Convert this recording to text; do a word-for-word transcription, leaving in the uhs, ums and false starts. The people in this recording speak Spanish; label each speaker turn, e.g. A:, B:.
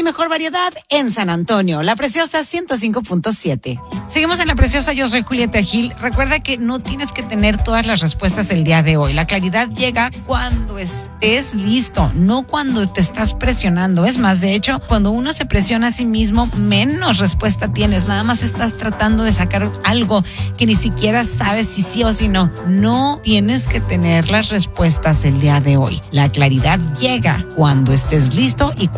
A: y mejor variedad en San Antonio. La Preciosa ciento cinco punto siete. Seguimos en La Preciosa, yo soy Julieta Gil. Recuerda que no tienes que tener todas las respuestas el día de hoy. La claridad llega cuando estés listo, no cuando te estás presionando. Es más, de hecho, cuando uno se presiona a sí mismo, menos respuesta tienes. Nada más estás tratando de sacar algo que ni siquiera sabes si sí o si no. No tienes que tener las respuestas el día de hoy. La claridad llega cuando estés listo y